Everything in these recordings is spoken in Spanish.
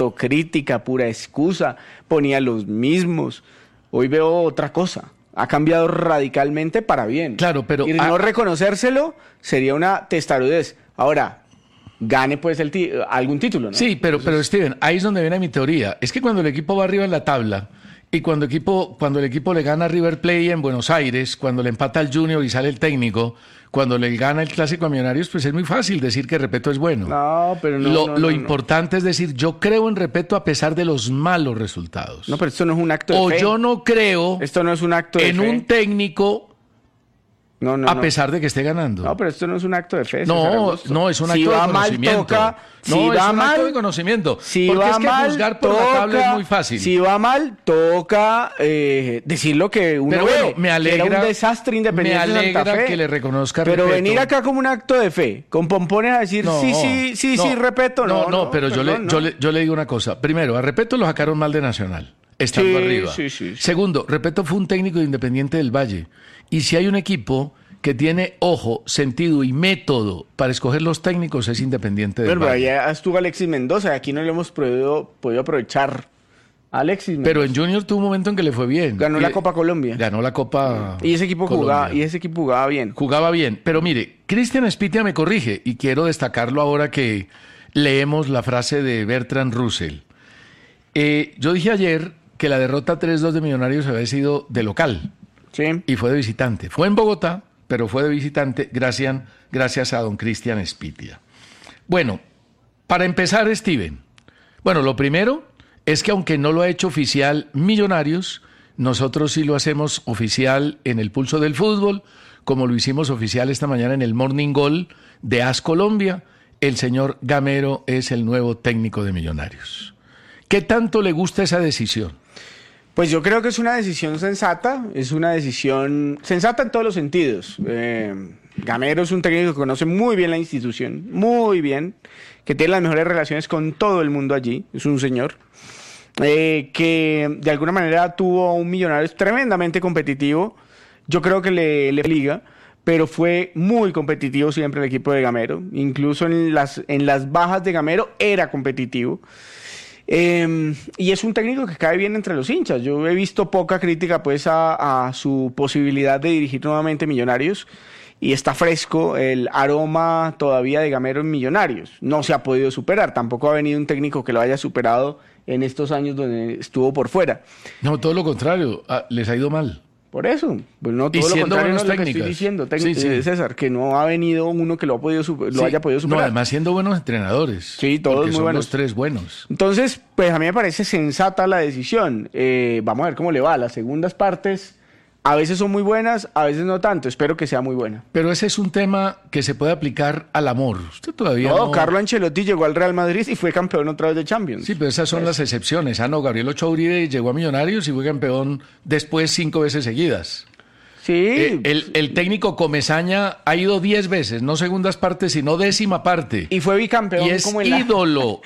autocrítica, pura excusa, ponía los mismos. Hoy veo otra cosa. Ha cambiado radicalmente para bien. Claro, pero... Y no reconocérselo sería una testarudez. Ahora, gane pues algún título, ¿no? Sí, pero Steven, ahí es donde viene mi teoría. Es que cuando el equipo va arriba en la tabla y cuando el equipo le gana a River Plate en Buenos Aires, cuando le empata al Junior y sale el técnico, cuando le gana el Clásico a Millonarios, pues es muy fácil decir que Repeto es bueno. No, pero no. Lo importante es decir, yo creo en Repeto a pesar de los malos resultados. No, pero esto no es un acto de fe. O yo no creo esto no es un acto de en fe. un técnico a pesar de que esté ganando. No, pero esto no es un acto de fe. No, es un acto de conocimiento. Es un acto de conocimiento. Porque es que juzgar por la tabla es muy fácil. Si va mal, toca decir lo que uno pero bueno, me alegra, era un desastre Independiente me alegra Santa Fe. Que le reconozca pero Repeto. Venir acá como un acto de fe, con pompones a decir sí, Repeto, no. Pero yo le digo una cosa. Primero, a Repeto lo sacaron mal de Nacional, estando arriba. Sí. Segundo, Repeto fue un técnico de Independiente del Valle. Y si hay un equipo que tiene ojo, sentido y método para escoger los técnicos, es Independiente del Valle. Pero allá estuvo Alexis Mendoza, aquí no le hemos podido aprovechar a Alexis Mendoza. Pero en Junior tuvo un momento en que le fue bien. Ganó la Copa Colombia. Ganó la Copa y ese equipo jugaba bien. Jugaba bien. Pero mire, Cristian Espitia me corrige, y quiero destacarlo ahora que leemos la frase de Bertrand Russell. Yo dije ayer que la derrota 3-2 de Millonarios había sido de local. Sí. Y fue de visitante. Fue en Bogotá, pero fue de visitante gracias a don Cristian Espitia. Bueno, para empezar, Steven, lo primero es que aunque no lo ha hecho oficial Millonarios, nosotros sí lo hacemos oficial en el Pulso del Fútbol, como lo hicimos oficial esta mañana en el Morning Goal de AS Colombia. El señor Gamero es el nuevo técnico de Millonarios. ¿Qué tanto le gusta esa decisión? Pues yo creo que es una decisión sensata, en todos los sentidos. Gamero es un técnico que conoce muy bien la institución, muy bien, que tiene las mejores relaciones con todo el mundo allí, es un señor, que de alguna manera tuvo un Millonarios tremendamente competitivo, yo creo que le liga, pero fue muy competitivo siempre el equipo de Gamero, incluso en las bajas de Gamero era competitivo. Y es un técnico que cae bien entre los hinchas. Yo he visto poca crítica pues a su posibilidad de dirigir nuevamente Millonarios y está fresco el aroma todavía de Gamero en Millonarios. No se ha podido superar, tampoco ha venido un técnico que lo haya superado en estos años donde estuvo por fuera. No, todo lo contrario, les ha ido mal. Por eso, pues no todo lo contrario, no es lo que estoy diciendo, César, que no ha venido uno que lo haya podido superar. No, además siendo buenos entrenadores. Sí, todos muy son buenos. Los tres buenos. Entonces, pues a mí me parece sensata la decisión. Vamos a ver cómo le va. Las segundas partes a veces son muy buenas, a veces no tanto. Espero que sea muy buena. Pero ese es un tema que se puede aplicar al amor. Usted todavía no... Carlo Ancelotti llegó al Real Madrid y fue campeón otra vez de Champions. Sí, pero esas son las excepciones. Gabriel Ochoa Uribe llegó a Millonarios y fue campeón después 5 veces seguidas. Sí. El técnico Comesaña ha ido 10 veces, no segundas partes, sino 10ª parte. Y fue bicampeón. Y es como ídolo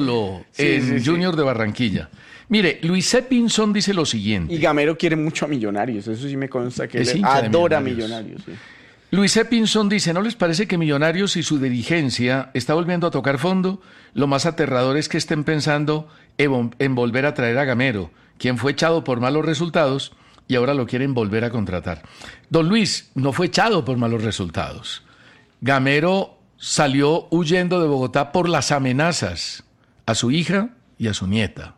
en Junior de Barranquilla. Mire, Luis C. Pinzón dice lo siguiente. Y Gamero quiere mucho a Millonarios, eso sí me consta que él adora a Millonarios. Sí. Luis C. Pinzón dice, ¿no les parece que Millonarios y su dirigencia está volviendo a tocar fondo? Lo más aterrador es que estén pensando en volver a traer a Gamero, quien fue echado por malos resultados y ahora lo quieren volver a contratar. Don Luis, no fue echado por malos resultados. Gamero salió huyendo de Bogotá por las amenazas a su hija y a su nieta.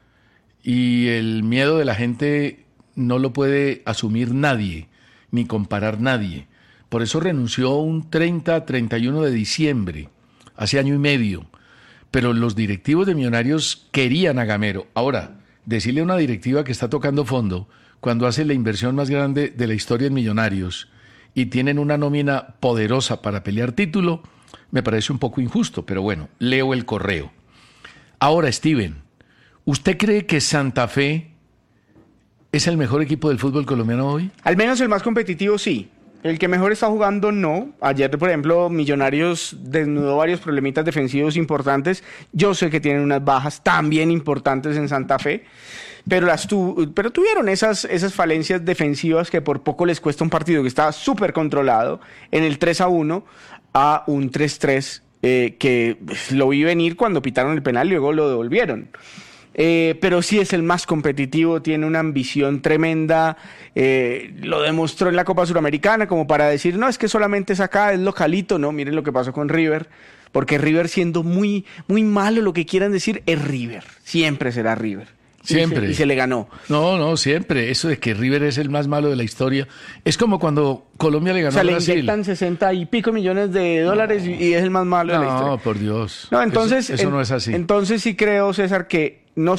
Y el miedo de la gente no lo puede asumir nadie, ni comparar nadie. Por eso renunció un 31 de diciembre, hace año y medio. Pero los directivos de Millonarios querían a Gamero. Ahora, decirle a una directiva que está tocando fondo, cuando hace la inversión más grande de la historia en Millonarios y tienen una nómina poderosa para pelear título, me parece un poco injusto, pero bueno, leo el correo. Ahora, Steven, ¿usted cree que Santa Fe es el mejor equipo del fútbol colombiano hoy? Al menos el más competitivo, sí. El que mejor está jugando, no. Ayer, por ejemplo, Millonarios desnudó varios problemitas defensivos importantes. Yo sé que tienen unas bajas también importantes en Santa Fe, pero tuvieron esas falencias defensivas que por poco les cuesta un partido que estaba súper controlado en el 3-1 a un 3-3 que lo vi venir cuando pitaron el penal y luego lo devolvieron. Pero sí es el más competitivo, tiene una ambición tremenda, lo demostró en la Copa Suramericana como para decir, no, es que solamente es acá, es localito, no, miren lo que pasó con River, porque River siendo muy, muy malo, lo que quieran decir, es River, siempre será River. Siempre. Y se le ganó. No, siempre. Eso de que River es el más malo de la historia. Es como cuando Colombia le ganó a Brasil. Le inyectan 60 y pico millones de dólares y es el más malo de la historia. No, por Dios. No, entonces, eso no es así. Entonces sí creo, César, que no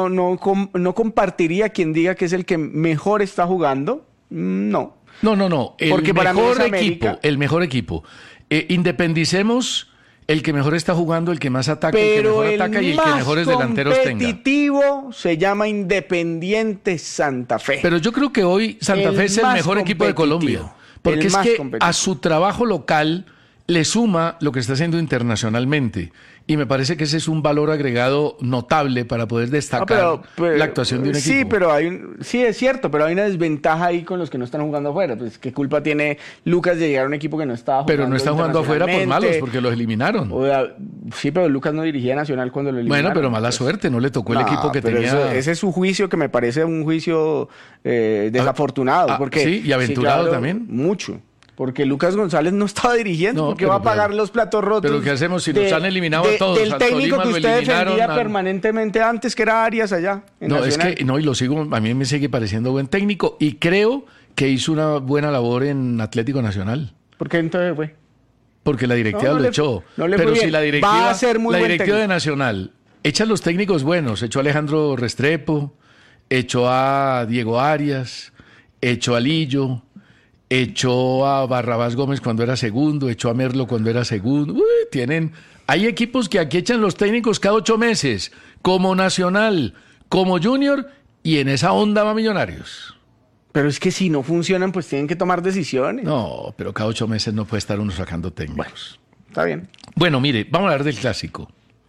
compartiría quien diga que es el que mejor está jugando. No. No. Porque para mí es América. El mejor equipo. Independicemos el que mejor está jugando, el que más ataca, el que mejor ataca y el que mejores delanteros tenga. El competitivo se llama Independiente Santa Fe. Pero yo creo que hoy Santa Fe es el mejor equipo de Colombia. Porque es que a su trabajo local le suma lo que está haciendo internacionalmente. Y me parece que ese es un valor agregado notable para poder destacar la actuación de un equipo. Sí, pero sí es cierto, pero hay una desventaja ahí con los que no están jugando afuera. Pues qué culpa tiene Lucas de llegar a un equipo que no estaba jugando. Pero no están jugando afuera por malos, porque los eliminaron. Sí, pero Lucas no dirigía Nacional cuando lo eliminaron. Bueno, pero mala suerte, no le tocó el equipo que tenía. Ese es su juicio, que me parece un juicio desafortunado. Porque, sí, y aventurado también. Mucho. Porque Lucas González no estaba dirigiendo, porque va a pagar los platos rotos. Pero ¿qué hacemos si nos han eliminado a todos? Del técnico que usted defendía permanentemente antes, que era Arias allá. Y lo sigo, a mí me sigue pareciendo buen técnico y creo que hizo una buena labor en Atlético Nacional. ¿Por qué entonces fue? Porque la directiva lo echó. Pero si la directiva, de Nacional echa a los técnicos buenos, echó a Alejandro Restrepo, echó a Diego Arias, echó a Lillo, echó a Barrabás Gómez cuando era segundo, echó a Merlo cuando era segundo. Hay equipos que aquí echan los técnicos cada 8 meses, como Nacional, como Junior, y en esa onda va Millonarios. Pero es que si no funcionan, pues tienen que tomar decisiones. No, pero cada 8 meses no puede estar uno sacando técnicos. Bueno, está bien. Bueno, mire, vamos a hablar del clásico.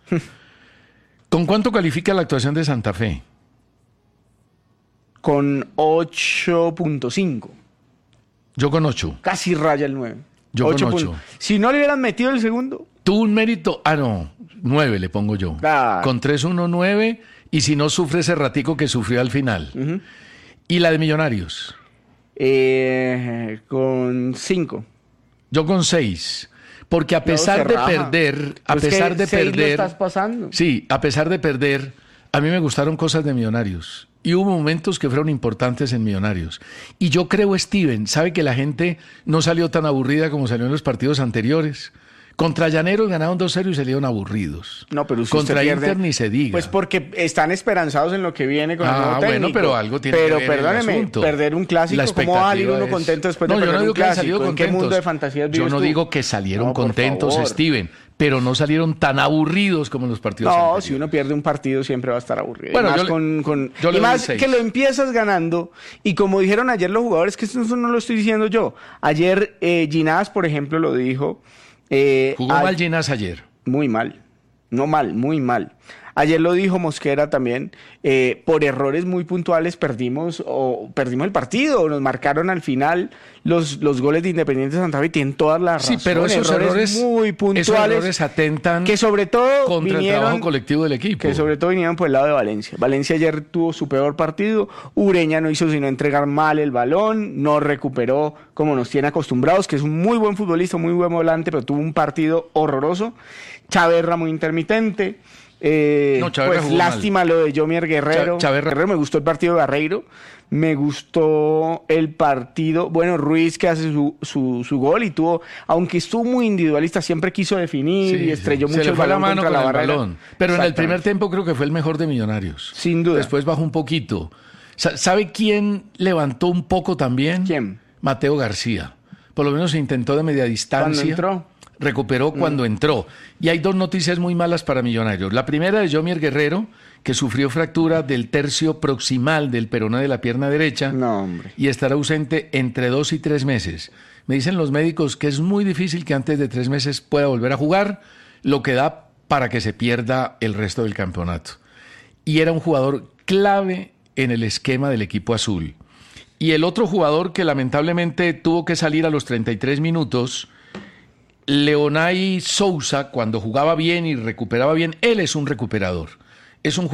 ¿Con cuánto califica la actuación de Santa Fe? Con 8.5. Yo con 8. Casi raya el 9. Yo con 8. Si no le hubieran metido el segundo. Tuvo un mérito. 9 le pongo yo. Claro. Con 3-1, 9. Y si no, sufre ese ratico que sufrió al final. Uh-huh. ¿Y la de Millonarios? Con 5. Yo con 6. Porque a pesar de perder. A pesar de perder. Lo estás pasando. Sí, a pesar de perder, a mí me gustaron cosas de Millonarios. Y hubo momentos que fueron importantes en Millonarios. Y yo creo, Steven, sabe que la gente no salió tan aburrida como salió en los partidos anteriores. Contra Llaneros ganaron 2-0 y salieron aburridos. No, pero si contra usted Inter ni se diga. Pues porque están esperanzados en lo que viene con el nuevo técnico. Bueno, pero algo tiene que ver el perdóneme, asunto. Perder un clásico, ¿cómo va a salir uno contento después de perder un clásico? ¿En qué mundo de fantasías vives tú? Yo no digo que salieron contentos, Steven, pero no salieron tan aburridos como en los partidos anteriores. Si uno pierde un partido siempre va a estar aburrido. Bueno, y más que lo empiezas ganando, y como dijeron ayer los jugadores, que eso no lo estoy diciendo yo. Ayer Ginás, por ejemplo, lo dijo. Jugó mal Ginás ayer. Muy mal. No mal, muy mal. Ayer lo dijo Mosquera también, por errores muy puntuales perdimos el partido, o nos marcaron al final los goles de Independiente Santa Fe, tienen todas las razones. Sí, pero esos errores muy puntuales, esos errores atentan que sobre todo contra el trabajo colectivo del equipo. Que sobre todo vinieron por el lado de Valencia. Valencia ayer tuvo su peor partido, Ureña no hizo sino entregar mal el balón, no recuperó como nos tiene acostumbrados, que es un muy buen futbolista, muy buen volante, pero tuvo un partido horroroso. Chaverra muy intermitente. Pues lástima lo de Yomier Guerrero. Me gustó el partido de Barreiro, me gustó el partido, Ruiz que hace su gol y tuvo, aunque estuvo muy individualista, siempre quiso definir y estrelló mucho el balón contra la barrera. Pero en el primer tiempo creo que fue el mejor de Millonarios. Sin duda. Después bajó un poquito. ¿Sabe quién levantó un poco también? ¿Quién? Mateo García. Por lo menos se intentó de media distancia. ¿Cuándo entró? Recuperó cuando entró. Y hay 2 noticias muy malas para Millonarios. La primera es Yomier Guerrero, que sufrió fractura del tercio proximal del peroné de la pierna derecha. No, hombre. Y estará ausente entre 2 y 3 meses. Me dicen los médicos que es muy difícil que antes de 3 meses pueda volver a jugar, lo que da para que se pierda el resto del campeonato. Y era un jugador clave en el esquema del equipo azul. Y el otro jugador que lamentablemente tuvo que salir a los 33 minutos... Leonay Sousa, cuando jugaba bien y recuperaba bien, él es un recuperador. Es un